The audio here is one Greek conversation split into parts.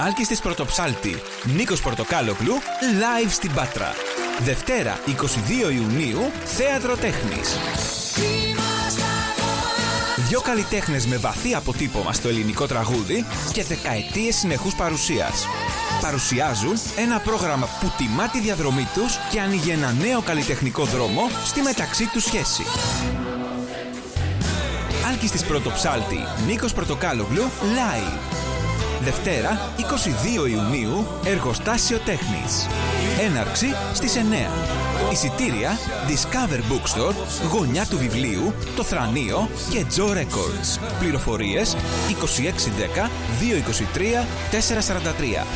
Άλκης της Πρωτοψάλτη, Νίκος Πορτοκάλογλου, live στην Πάτρα. Δευτέρα 22 Ιουνίου, Θέατρο Τέχνης. Δυο καλλιτέχνες με βαθύ αποτύπωμα στο ελληνικό τραγούδι και δεκαετίες συνεχούς παρουσίας. Παρουσιάζουν ένα πρόγραμμα που τιμά τη διαδρομή τους και ανοίγει ένα νέο καλλιτεχνικό δρόμο στη μεταξύ τους σχέση. Άλκης της Πρωτοψάλτη, Νίκος Πορτοκάλογλου, live. Δευτέρα 22 Ιουνίου, Εργοστάσιο Τέχνης. Έναρξη στις 9. Εισιτήρια Discover Bookstore, Γωνιά του Βιβλίου, Το Θρανείο και Joe Records. Πληροφορίες 2610 223 443.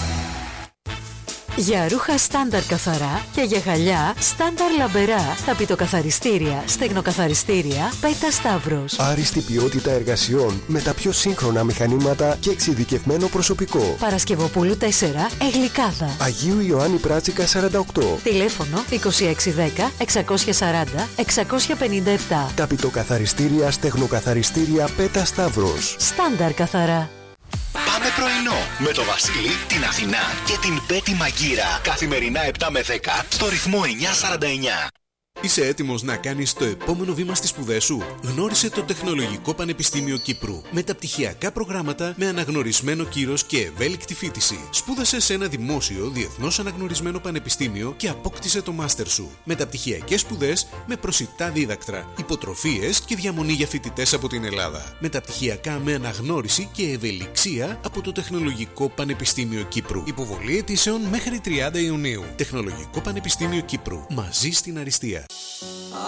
Για ρούχα στάνταρ καθαρά και για γυαλιά στάνταρ λαμπερά, ταπητοκαθαριστήρια, στεγνοκαθαριστήρια, Πέτα Σταύρος. Άριστη ποιότητα εργασιών με τα πιο σύγχρονα μηχανήματα και εξειδικευμένο προσωπικό. Παρασκευοπούλου 4, Εγλικάδα. Αγίου Ιωάννη Πράτσικα 48. Τηλέφωνο 2610 640 657. Ταπητοκαθαριστήρια, στεγνοκαθαριστήρια, Πέτα Σταύρος. Στάνταρ καθαρά. Πάμε πρωινό με το Βασίλη, την Αθηνά και την Πέτη Μαγκύρα. Καθημερινά 7 με 10 στο ρυθμό 949. Είσαι έτοιμος να κάνεις το επόμενο βήμα στις σπουδές σου? Γνώρισε το Τεχνολογικό Πανεπιστήμιο Κύπρου. Μεταπτυχιακά προγράμματα με αναγνωρισμένο κύρος και ευέλικτη φοιτηση. Σπούδασε σε ένα δημόσιο, διεθνώς αναγνωρισμένο πανεπιστήμιο και απόκτησε το μάστερ σου. Μεταπτυχιακές σπουδές με προσιτά δίδακτρα, υποτροφίες και διαμονή για φοιτητές από την Ελλάδα. Μεταπτυχιακά με αναγνώριση και ευελιξία από το Τεχνολογικό Πανεπιστήμιο Κύπρου. Υποβολή αιτήσεων μέχρι 30 Ιουνίου. Τεχνολογικό Πανεπιστήμιο Κύπρου. Μαζί στην αριστεία.